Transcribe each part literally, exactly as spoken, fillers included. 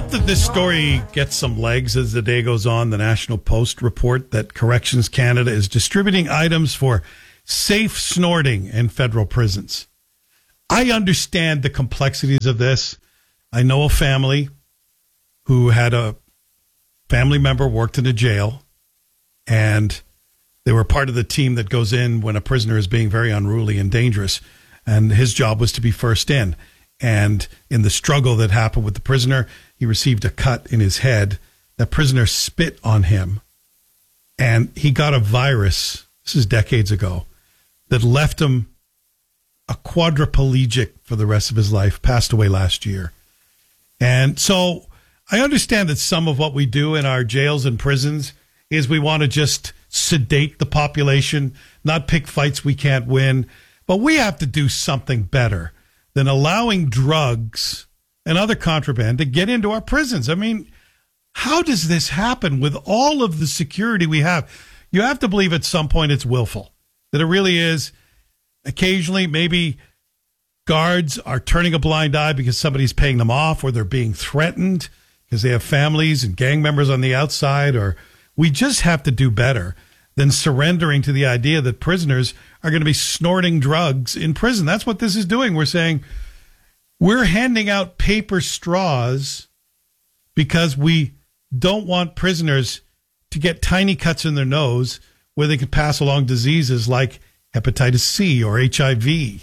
hope that this story gets some legs as the day goes on. The National Post report that Corrections Canada is distributing items for safe snorting in federal prisons. I understand the complexities of this. I know a family who had a family member worked in a jail, and they were part of the team that goes in when a prisoner is being very unruly and dangerous, and his job was to be first in. And in the struggle that happened with the prisoner, he received a cut in his head. That prisoner spit on him, and he got a virus, this is decades ago, that left him a quadriplegic for the rest of his life, passed away last year. And so I understand that some of what we do in our jails and prisons is we want to just sedate the population, not pick fights we can't win, but we have to do something better than allowing drugs and other contraband to get into our prisons. I mean, how does this happen with all of the security we have? You have to believe at some point it's willful, that it really is. Occasionally, maybe guards are turning a blind eye because somebody's paying them off, or they're being threatened because they have families and gang members on the outside, or we just have to do better than surrendering to the idea that prisoners are going to be snorting drugs in prison. That's what this is doing. We're saying we're handing out paper straws because we don't want prisoners to get tiny cuts in their nose where they could pass along diseases like hepatitis C or H I V.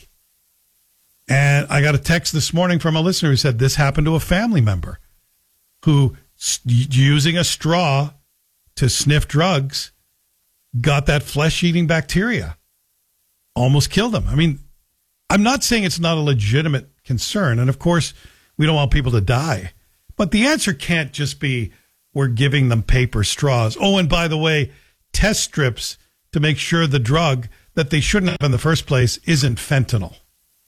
And I got a text this morning from a listener who said this happened to a family member who, using a straw to sniff drugs, got that flesh-eating bacteria. Almost killed them. I mean, I'm not saying it's not a legitimate concern. And of course, we don't want people to die. But the answer can't just be we're giving them paper straws. Oh, and by the way, test strips to make sure the drug that they shouldn't have in the first place isn't fentanyl.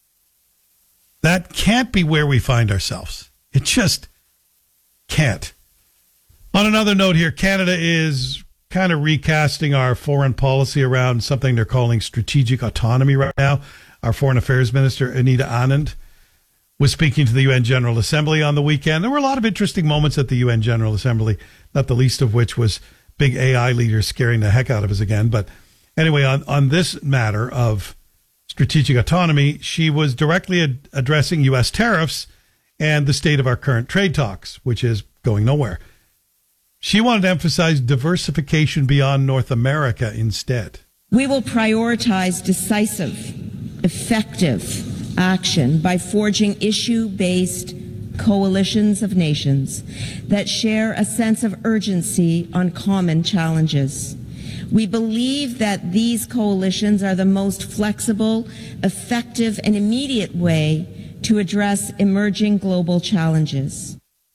That can't be where we find ourselves. It just can't. On another note here, Canada is kind of recasting our foreign policy around something they're calling strategic autonomy right now. Our Foreign Affairs Minister, Anita Anand, was speaking to the U N General Assembly on the weekend. There were a lot of interesting moments at the U N General Assembly, not the least of which was big A I leaders scaring the heck out of us again. But anyway, on, on this matter of strategic autonomy, she was directly ad- addressing U S tariffs and the state of our current trade talks, which is going nowhere. She wanted to emphasize diversification beyond North America instead. We will prioritize decisive, effective action by forging issue-based coalitions of nations that share a sense of urgency on common challenges. We believe that these coalitions are the most flexible, effective, and immediate way to address emerging global challenges.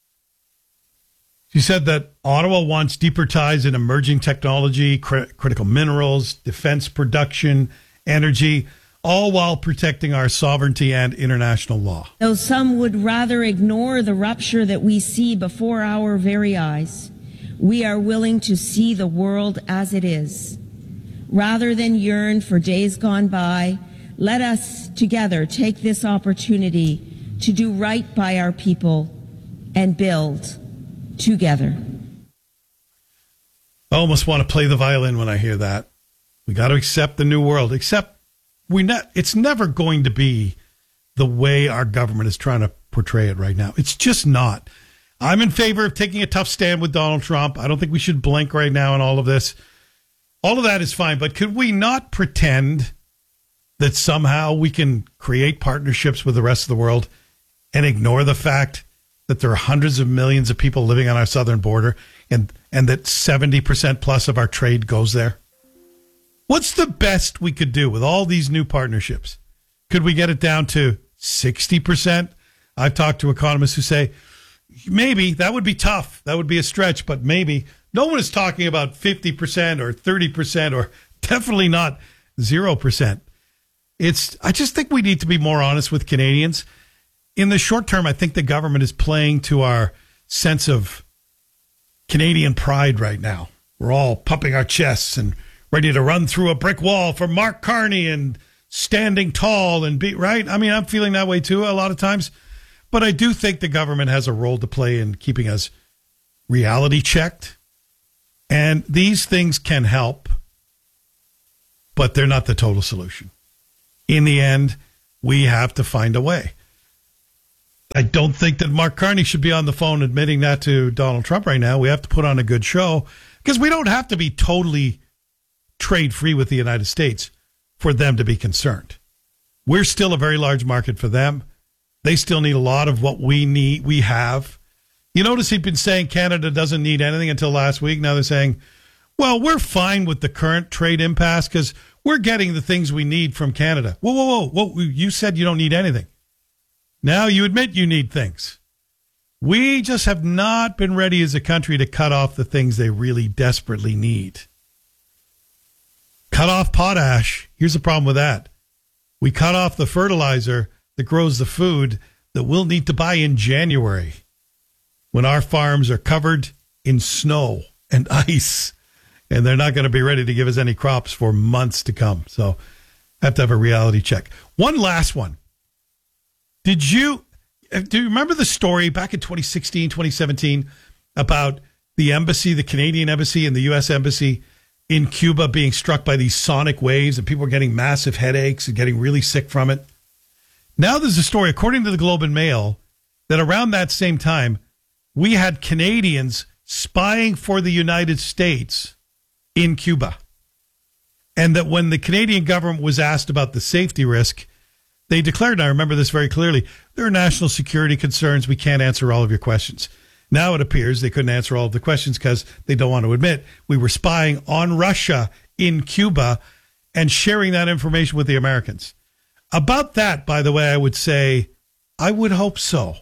She said that Ottawa wants deeper ties in emerging technology, cr- critical minerals, defense production, energy, all while protecting our sovereignty and international law. Though some would rather ignore the rupture that we see before our very eyes, we are willing to see the world as it is. Rather than yearn for days gone by, let us together take this opportunity to do right by our people and build together. I almost want to play the violin when I hear that. We got to accept the new world, except we ne- it's never going to be the way our government is trying to portray it right now. It's just not. I'm in favor of taking a tough stand with Donald Trump. I don't think we should blink right now in all of this. All of that is fine, but could we not pretend that somehow we can create partnerships with the rest of the world and ignore the fact that there are hundreds of millions of people living on our southern border and, and that seventy percent plus of our trade goes there? What's the best we could do with all these new partnerships? Could we get it down to sixty percent? I've talked to economists who say, maybe. That would be tough. That would be a stretch, but maybe. No one is talking about fifty percent or thirty percent or definitely not zero percent. It's, I just think we need to be more honest with Canadians. In the short term, I think the government is playing to our sense of Canadian pride right now. We're all pumping our chests and ready to run through a brick wall for Mark Carney and standing tall and be right. I mean, I'm feeling that way too a lot of times. But I do think the government has a role to play in keeping us reality checked. And these things can help, but they're not the total solution. In the end, we have to find a way. I don't think that Mark Carney should be on the phone admitting that to Donald Trump right now. We have to put on a good show because we don't have to be totally trade free with the United States for them to be concerned. We're still a very large market for them. They still need a lot of what we need, we have. You notice he'd been saying Canada doesn't need anything until last week. Now they're saying, well, we're fine with the current trade impasse because we're getting the things we need from Canada. Whoa, whoa, whoa, whoa. You said you don't need anything. Now you admit you need things. We just have not been ready as a country to cut off the things they really desperately need. Cut off potash. Here's the problem with that. We cut off the fertilizer that grows the food that we'll need to buy in January when our farms are covered in snow and ice, and they're not going to be ready to give us any crops for months to come. So have to have a reality check. One last one. Did you do you remember the story back in twenty sixteen, twenty seventeen about the embassy, the Canadian embassy and the U S embassy in Cuba being struck by these sonic waves and people were getting massive headaches and getting really sick from it? Now there's a story, according to the Globe and Mail, that around that same time, we had Canadians spying for the United States in Cuba. And that when the Canadian government was asked about the safety risk, they declared, and I remember this very clearly, there are national security concerns. We can't answer all of your questions. Now it appears they couldn't answer all of the questions because they don't want to admit we were spying on Russia in Cuba and sharing that information with the Americans. About that, by the way, I would say, I would hope so.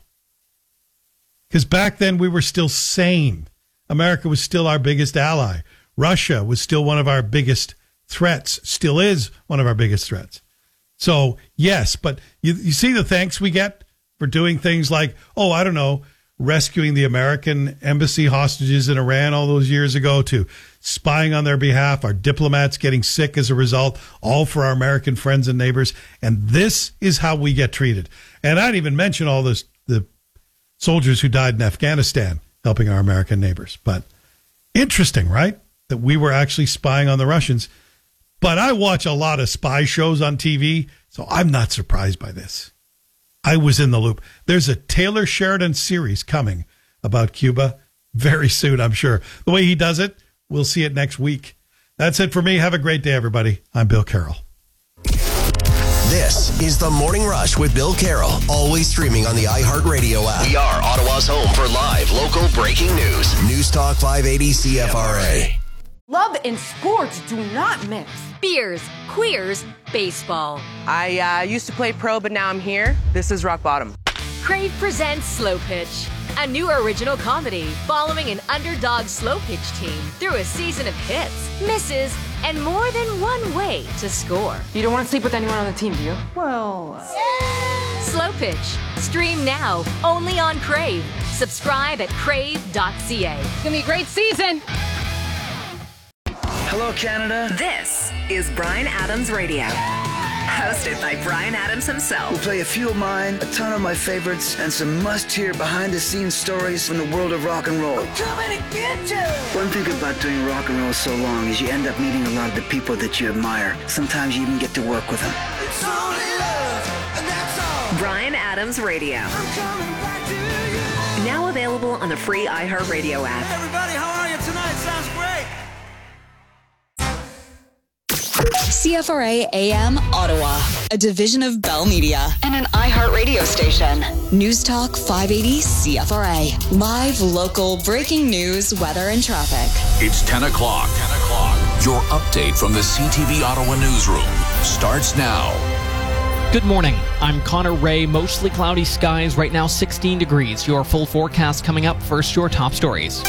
Because back then we were still sane. America was still our biggest ally. Russia was still one of our biggest threats, still is one of our biggest threats. So, yes, but you, you see the thanks we get for doing things like, oh, I don't know, rescuing the American embassy hostages in Iran all those years ago, to spying on their behalf, our diplomats getting sick as a result, all for our American friends and neighbors. And this is how we get treated. And I'd even mention all this, the soldiers who died in Afghanistan helping our American neighbors. But interesting, right? That we were actually spying on the Russians. But I watch a lot of spy shows on T V, so I'm not surprised by this. I was in the loop. There's a Taylor Sheridan series coming about Cuba very soon, I'm sure. The way he does it, we'll see it next week. That's it for me. Have a great day, everybody. I'm Bill Carroll. This is The Morning Rush with Bill Carroll, always streaming on the iHeartRadio app. We are Ottawa's home for live local breaking news. News Talk five eighty C F R A. Love and sports do not mix. Beers, queers, baseball. I uh, used to play pro, but now I'm here. This is rock bottom. Crave presents Slow Pitch, a new original comedy following an underdog slow pitch team through a season of hits, misses, and more than one way to score. You don't want to sleep with anyone on the team, do you? Well... Uh... Slow Pitch. Stream now, only on Crave. Subscribe at crave dot c a. It's going to be a great season. Hello, Canada. This is Bryan Adams Radio. Hosted by Bryan Adams himself. We'll play a few of mine, a ton of my favorites, and some must-hear behind-the-scenes stories from the world of rock and roll. I'm coming to get you! One thing about doing rock and roll so long is you end up meeting a lot of the people that you admire. Sometimes you even get to work with them. It's only love, and that's all. Bryan Adams Radio. I'm coming back to you. Now available on the free iHeartRadio app. Hey everybody, how are you tonight? Sounds great. C F R A A M Ottawa, a division of Bell Media and an iHeartRadio station. News Talk five eighty C F R A. Live, local, breaking news, weather, and traffic. It's ten o'clock. ten o'clock. Your update from the C T V Ottawa newsroom starts now. Good morning. I'm Connor Ray. Mostly cloudy skies. Right now, sixteen degrees. Your full forecast coming up. First, your top stories.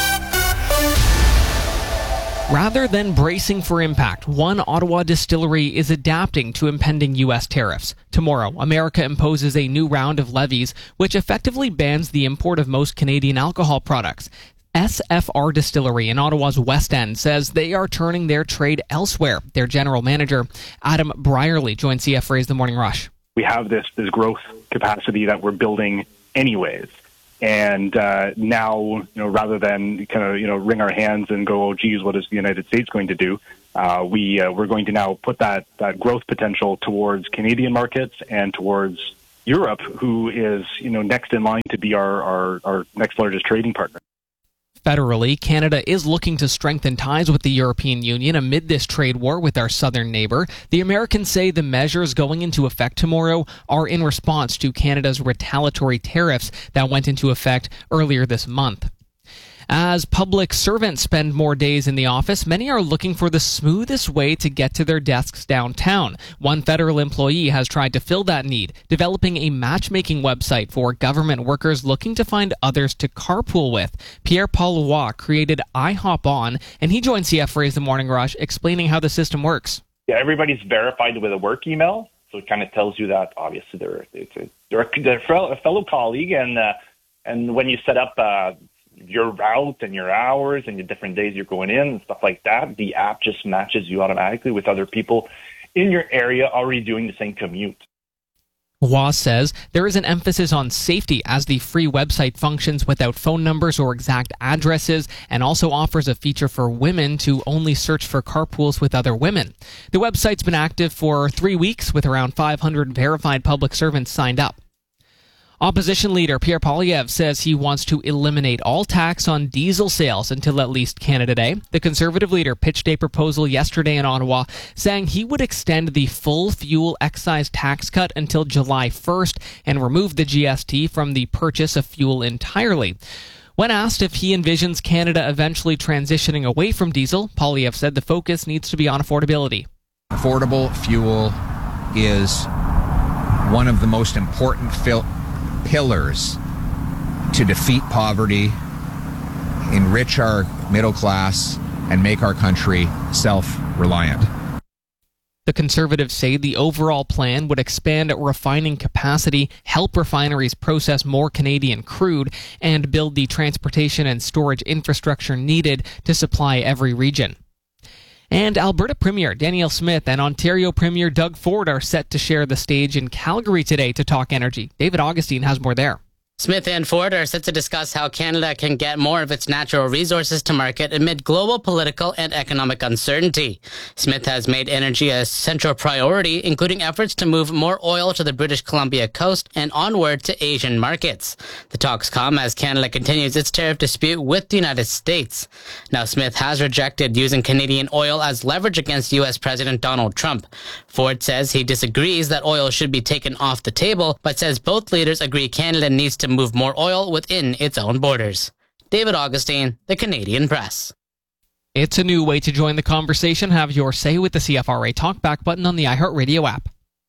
Rather than bracing for impact, one Ottawa distillery is adapting to impending U S tariffs. Tomorrow, America imposes a new round of levies, which effectively bans the import of most Canadian alcohol products. S F R Distillery in Ottawa's West End says they are turning their trade elsewhere. Their general manager, Adam Brierley, joined C F R A's The Morning Rush. We have this, this growth capacity that we're building anyways. And uh, now, you know, rather than kind of, you know, wring our hands and go, oh, geez, what is the United States going to do? Uh, we, uh, we're going to now put that, that growth potential towards Canadian markets and towards Europe, who is, you know, next in line to be our, our, our next largest trading partner. Federally, Canada is looking to strengthen ties with the European Union amid this trade war with our southern neighbor. The Americans say the measures going into effect tomorrow are in response to Canada's retaliatory tariffs that went into effect earlier this month. As public servants spend more days in the office, many are looking for the smoothest way to get to their desks downtown. One federal employee has tried to fill that need, developing a matchmaking website for government workers looking to find others to carpool with. Pierre-Paul Roy created iHopOn, and he joined C F R A's The Morning Rush, explaining how the system works. Yeah, everybody's verified with a work email, so it kind of tells you that obviously they're it's a, they're a, they're a fellow colleague, and uh, and when you set up uh, your route and your hours and the different days you're going in and stuff like that, the app just matches you automatically with other people in your area already doing the same commute. Roy says there is an emphasis on safety as the free website functions without phone numbers or exact addresses, and also offers a feature for women to only search for carpools with other women. The website's been active for three weeks with around five hundred verified public servants signed up. Opposition leader Pierre Poilievre says he wants to eliminate all tax on diesel sales until at least Canada Day. The Conservative leader pitched a proposal yesterday in Ottawa saying he would extend the full fuel excise tax cut until July first and remove the G S T from the purchase of fuel entirely. When asked if he envisions Canada eventually transitioning away from diesel, Poilievre said the focus needs to be on affordability. Affordable fuel is one of the most important fil- pillars to defeat poverty, enrich our middle class, and make our country self-reliant. The Conservatives say the overall plan would expand refining capacity, help refineries process more Canadian crude, and build the transportation and storage infrastructure needed to supply every region. And Alberta Premier Danielle Smith and Ontario Premier Doug Ford are set to share the stage in Calgary today to talk energy. David Augustine has more there. Smith and Ford are set to discuss how Canada can get more of its natural resources to market amid global political and economic uncertainty. Smith has made energy a central priority, including efforts to move more oil to the British Columbia coast and onward to Asian markets. The talks come as Canada continues its tariff dispute with the United States. Now, Smith has rejected using Canadian oil as leverage against U S President Donald Trump. Ford says he disagrees that oil should be taken off the table, but says both leaders agree Canada needs to move more oil within its own borders. David Augustine, The Canadian Press. It's a new way to join the conversation. Have your say with the C F R A Talkback button on the iHeartRadio app.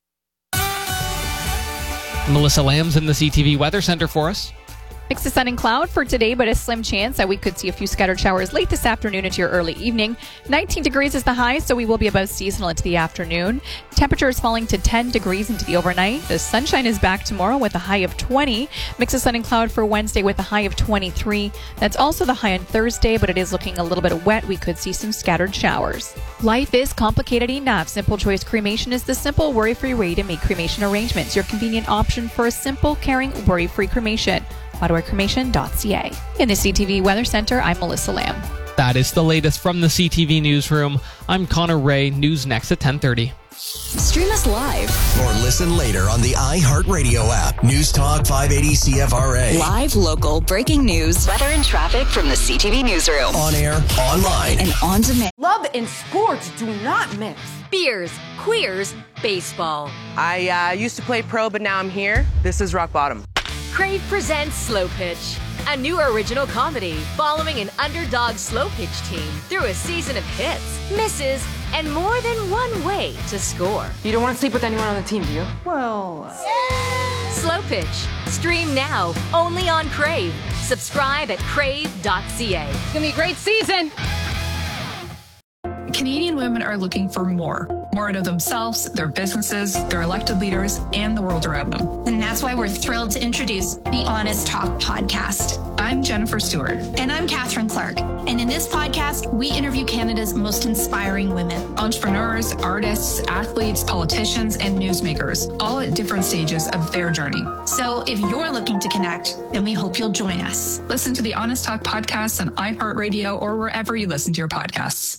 Melissa Lamb's in the C T V Weather Center for us. Mix of sun and cloud for today, but a slim chance that we could see a few scattered showers late this afternoon into your early evening. nineteen degrees is the high, so we will be above seasonal into the afternoon. Temperature is falling to ten degrees into the overnight. The sunshine is back tomorrow with a high of twenty. Mix of sun and cloud for Wednesday with a high of twenty-three. That's also the high on Thursday, but it is looking a little bit wet. We could see some scattered showers. Life is complicated enough. Simple Choice Cremation is the simple, worry-free way to make cremation arrangements. Your convenient option for a simple, caring, worry-free cremation. ottawa cremation dot c a. In the C T V Weather Center, I'm Melissa Lamb. That is the latest from the C T V Newsroom. I'm Connor Ray. News next at ten thirty. Stream us live or listen later on the iHeartRadio app. News Talk five eighty C F R A. Live, local, breaking news, weather and traffic from the C T V Newsroom. On air, online, and on demand. Love and sports do not mix. Beers, queers, baseball. I uh, used to play pro, but now I'm here. This is Rock Bottom. Crave presents Slow Pitch, a new original comedy following an underdog slow pitch team through a season of hits, misses, and more than one way to score. You don't want to sleep with anyone on the team, do you? Well... Uh... Slow Pitch. Stream now, only on Crave. Subscribe at crave dot c a. It's going to be a great season! Canadian women are looking for more. more out of themselves, their businesses, their elected leaders, and the world around them. And that's why we're thrilled to introduce the Honest Talk podcast. I'm Jennifer Stewart. And I'm Catherine Clark. And in this podcast, we interview Canada's most inspiring women. Entrepreneurs, artists, athletes, politicians, and newsmakers, all at different stages of their journey. So if you're looking to connect, then we hope you'll join us. Listen to the Honest Talk podcast on iHeartRadio or wherever you listen to your podcasts.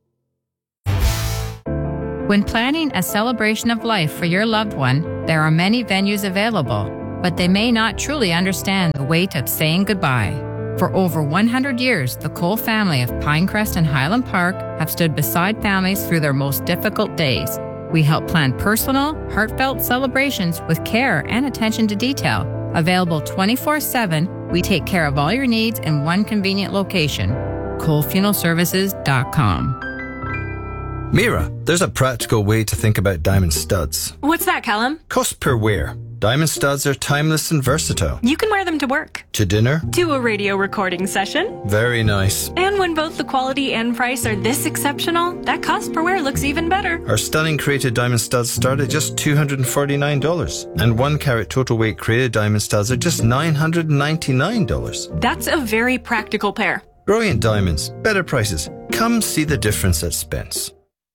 When planning a celebration of life for your loved one, there are many venues available, but they may not truly understand the weight of saying goodbye. For over one hundred years, the Cole family of Pinecrest and Highland Park have stood beside families through their most difficult days. We help plan personal, heartfelt celebrations with care and attention to detail. Available twenty-four seven, we take care of all your needs in one convenient location. Cole Funeral Services dot com. Mira, there's a practical way to think about diamond studs. What's that, Callum? Cost per wear. Diamond studs are timeless and versatile. You can wear them to work. To dinner. To a radio recording session. Very nice. And when both the quality and price are this exceptional, that cost per wear looks even better. Our stunning created diamond studs start at just two hundred forty-nine dollars. And one carat total weight created diamond studs are just nine hundred ninety-nine dollars. That's a very practical pair. Brilliant diamonds. Better prices. Come see the difference at Spence.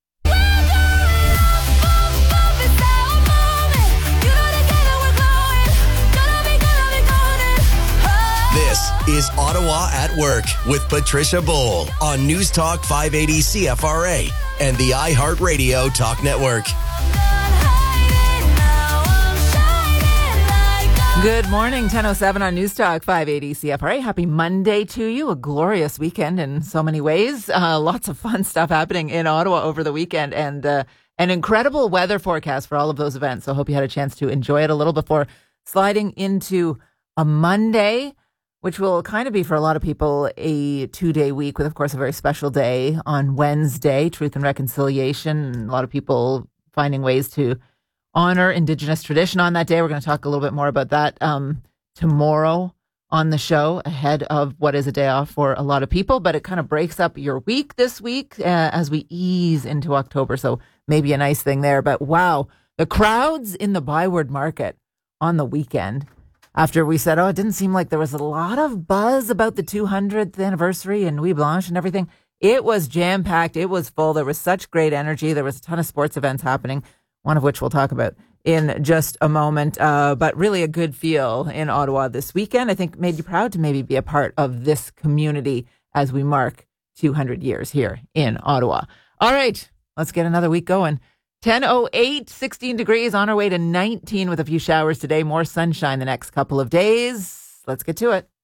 This is Ottawa at Work with Patricia Bowl on News Talk five eighty C F R A and the iHeartRadio Talk Network. Good morning, ten oh seven on News Talk five eighty C F R A. Happy Monday to you. A glorious weekend in so many ways. Uh, lots of fun stuff happening in Ottawa over the weekend and uh, an incredible weather forecast for all of those events. So I hope you had a chance to enjoy it a little before sliding into a Monday, which will kind of be for a lot of people a two-day week with, of course, a very special day on Wednesday, Truth and Reconciliation. And a lot of people finding ways to honor Indigenous tradition on that day. We're going to talk a little bit more about that um, tomorrow on the show ahead of what is a day off for a lot of people. But it kind of breaks up your week this week uh, as we ease into October. So maybe a nice thing there. But wow, the crowds in the Byward Market on the weekend. After we said, oh, it didn't seem like there was a lot of buzz about the two hundredth anniversary and Nuit Blanche and everything. It was jam-packed. It was full. There was such great energy. There was a ton of sports events happening, one of which we'll talk about in just a moment. Uh, but really a good feel in Ottawa this weekend. I think made you proud to maybe be a part of this community as we mark two hundred years here in Ottawa. All right, let's get another week going. ten oh eight, sixteen degrees, on our way to nineteen with a few showers today. More sunshine the next couple of days. Let's get to it.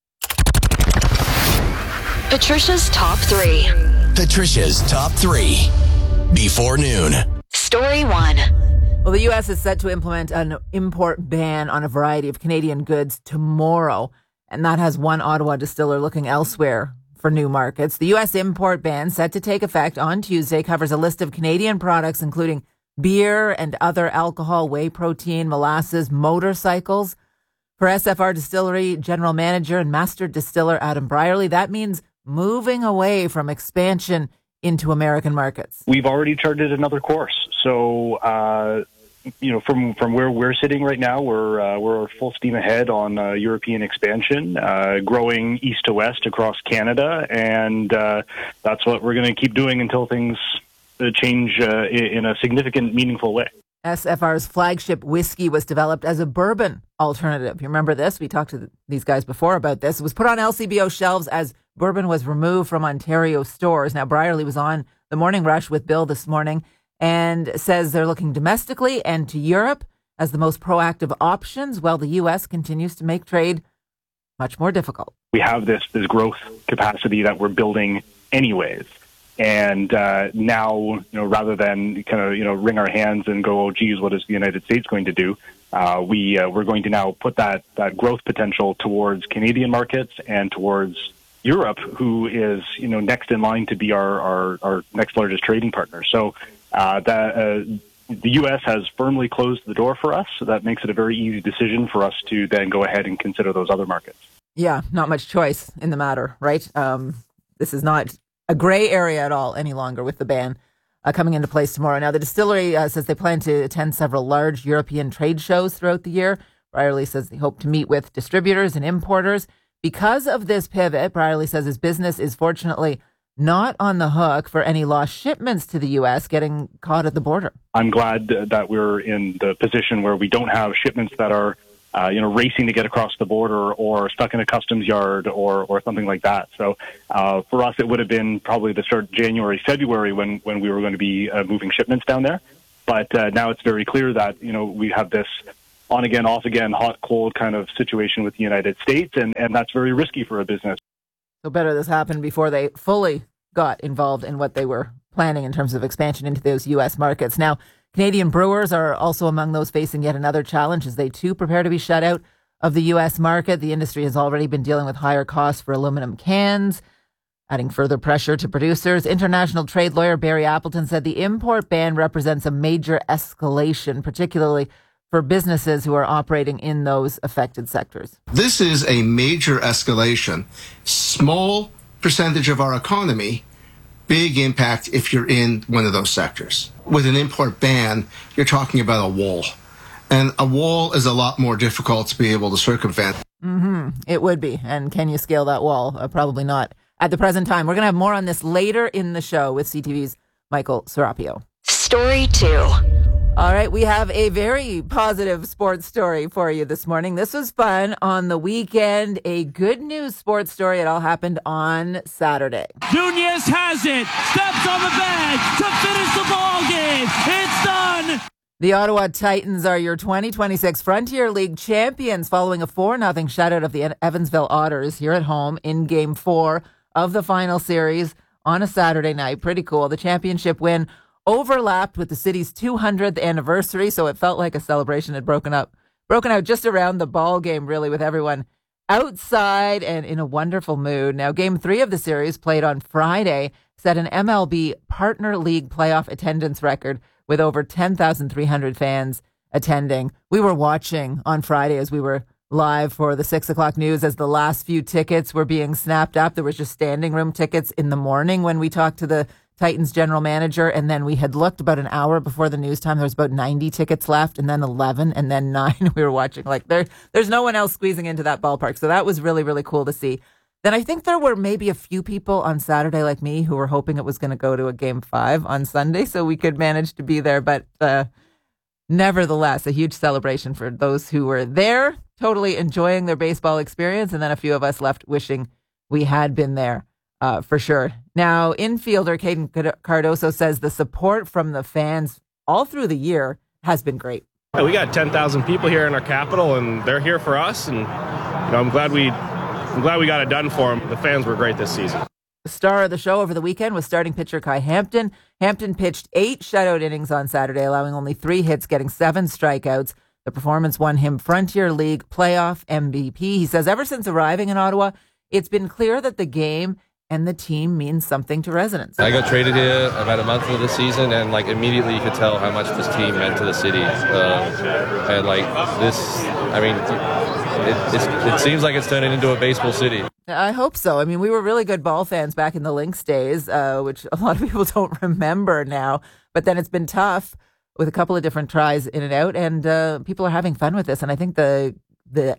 Patricia's Top three. Patricia's Top three. Before noon. Story one. Well, the U S is set to implement an import ban on a variety of Canadian goods tomorrow, and that has one Ottawa distiller looking elsewhere for new markets. The U S import ban, set to take effect on Tuesday, covers a list of Canadian products, including beer and other alcohol, whey protein, molasses, motorcycles. For S F R Distillery General Manager and Master Distiller Adam Brierley, that means moving away from expansion into American markets. We've already charted another course. So, uh, you know, from, from where we're sitting right now, we're uh, we're full steam ahead on uh, European expansion, uh, growing east to west across Canada, and uh, that's what we're going to keep doing until things change uh, in a significant, meaningful way. S F R's flagship whiskey was developed as a bourbon alternative. You remember this? We talked to these guys before about this. It was put on L C B O shelves as bourbon was removed from Ontario stores. Now, Brierley was on The Morning Rush with Bill this morning and says they're looking domestically and to Europe as the most proactive options, while the U S continues to make trade much more difficult. We have this, this growth capacity that we're building anyways. And uh, now, you know, rather than kind of, you know, wring our hands and go, oh, geez, what is the United States going to do? Uh, we, uh, we're going to now put that, that growth potential towards Canadian markets and towards Europe, who is, you know, next in line to be our, our, our next largest trading partner. So uh, that, uh, the U S has firmly closed the door for us. So that makes it a very easy decision for us to then go ahead and consider those other markets. Yeah, not much choice in the matter, right? Um, this is not a gray area at all any longer with the ban uh, coming into place tomorrow. Now, the distillery uh, says they plan to attend several large European trade shows throughout the year. Brierley says they hope to meet with distributors and importers. Because of this pivot, Brierley says his business is fortunately not on the hook for any lost shipments to the U S getting caught at the border. I'm glad that we're in the position where we don't have shipments that are, uh, you know, racing to get across the border or stuck in a customs yard or, or something like that. So uh, for us, it would have been probably the start of January, February when, when we were going to be uh, moving shipments down there. But uh, now it's very clear that, you know, we have this on again, off again, hot, cold kind of situation with the United States, and, and that's very risky for a business. So better this happened before they fully got involved in what they were planning in terms of expansion into those U S markets. Now, Canadian brewers are also among those facing yet another challenge as they too prepare to be shut out of the U S market. The industry has already been dealing with higher costs for aluminum cans, adding further pressure to producers. International trade lawyer Barry Appleton said the import ban represents a major escalation, particularly for businesses who are operating in those affected sectors. This is a major escalation. Small percentage of our economy, big impact if you're in one of those sectors. With an import ban, you're talking about a wall. And a wall is a lot more difficult to be able to circumvent. Mm-hmm. It would be. And can you scale that wall? Uh, probably not at the present time. We're going to have more on this later in the show with C T V's Michael Serapio. Story two. All right, we have a very positive sports story for you this morning. This was fun on the weekend. A good news sports story. It all happened on Saturday. Nunez has it. Steps on the bag to finish the ball game. It's done. The Ottawa Titans are your twenty twenty-six Frontier League champions following a four nothing shutout of the Evansville Otters here at home in Game four of the final series on a Saturday night. Pretty cool. The championship win overlapped with the city's two hundredth anniversary, so it felt like a celebration had broken up, broken out just around the ball game, really, with everyone outside and in a wonderful mood. Now, game three of the series, played on Friday, set an M L B Partner League playoff attendance record with over ten thousand three hundred fans attending. We were watching on Friday as we were live for the six o'clock news as the last few tickets were being snapped up. There was just standing room tickets in the morning when we talked to the Titans general manager, and then we had looked about an hour before the news time. There was about ninety tickets left, and then eleven, and then nine. We were watching like there. There's no one else squeezing into that ballpark, so that was really, really cool to see. Then I think there were maybe a few people on Saturday like me who were hoping it was going to go to a game five on Sunday, so we could manage to be there. But uh, nevertheless, a huge celebration for those who were there, totally enjoying their baseball experience, and then a few of us left wishing we had been there. Uh, for sure. Now, infielder Caden Cardoso says the support from the fans all through the year has been great. Yeah, we got ten thousand people here in our capital, and they're here for us. And you know, I'm glad we, I'm glad we got it done for them. The fans were great this season. The star of the show over the weekend was starting pitcher Kai Hampton. Hampton pitched eight shutout innings on Saturday, allowing only three hits, getting seven strikeouts. The performance won him Frontier League playoff M V P. He says ever since arriving in Ottawa, it's been clear that the game and the team means something to residents. I got traded here about a month into the season, and like immediately you could tell how much this team meant to the city. Um, and like this, I mean, it, it's, it seems like it's turning into a baseball city. I hope so. I mean, we were really good ball fans back in the Lynx days, uh, which a lot of people don't remember now. But then it's been tough with a couple of different tries in and out, and uh, people are having fun with this. And I think the the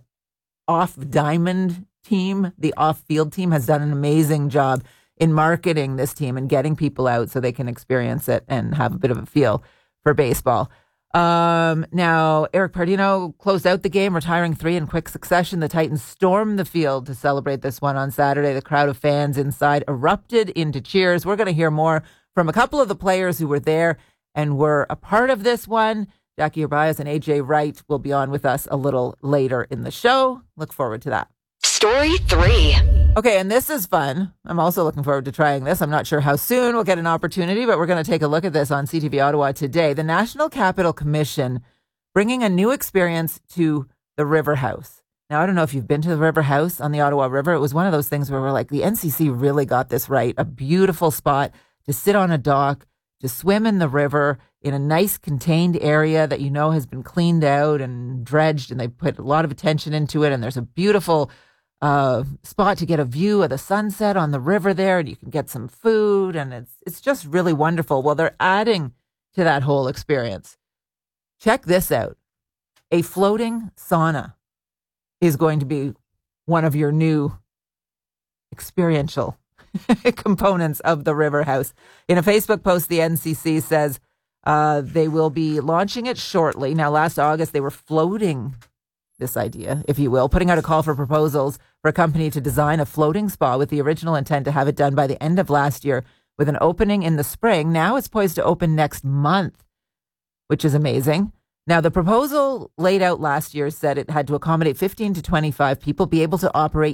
off-diamond team, the off-field team, has done an amazing job in marketing this team and getting people out so they can experience it and have a bit of a feel for baseball. Um, now, Eric Pardino closed out the game, retiring three in quick succession. The Titans stormed the field to celebrate this one on Saturday. The crowd of fans inside erupted into cheers. We're going to hear more from a couple of the players who were there and were a part of this one. Jackie Urbias and A J Wright will be on with us a little later in the show. Look forward to that. Story three. Okay, and this is fun. I'm also looking forward to trying this. I'm not sure how soon we'll get an opportunity, but we're going to take a look at this on C T V Ottawa today. The National Capital Commission bringing a new experience to the River House. Now, I don't know if you've been to the River House on the Ottawa River. It was one of those things where we're like, the N C C really got this right. A beautiful spot to sit on a dock, to swim in the river in a nice contained area that you know has been cleaned out and dredged, and they put a lot of attention into it. And there's a beautiful uh, spot to get a view of the sunset on the river there, and you can get some food, and it's it's just really wonderful. Well, they're adding to that whole experience. Check this out. A floating sauna is going to be one of your new experiential components of the River House. In a Facebook post, the N C C says uh, they will be launching it shortly. Now, last August, they were floating this idea, if you will, putting out a call for proposals for a company to design a floating spa with the original intent to have it done by the end of last year with an opening in the spring. Now it's poised to open next month, which is amazing. Now, the proposal laid out last year said it had to accommodate fifteen to twenty-five people, be able to operate